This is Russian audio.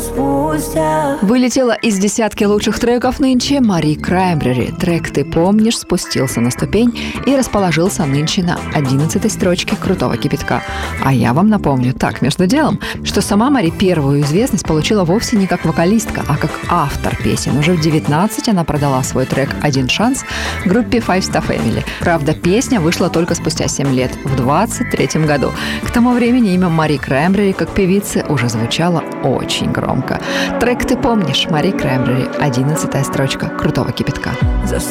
спустя. Вылетела из десятки лучших треков нынче Мари Краймбрери. Трек «Ты помнишь» спустился на ступень и расположился нынче на 11-й строчке «Крутого кипятка». А я вам напомню, так, между делом, что сама Мари первую известность получила вовсе не как вокалистка, а как автор песен. Уже в 19 она продала свой трек «Один шанс» группе Five Star Family. Правда, песня вышла только спустя 7 лет, в 23 году. К тому времени имя Мари Краймбрери как певицы уже звучало очень громко. Трек «Ты помнишь» Мари Краймбрери, 11-я строчка «Крутого кипятка».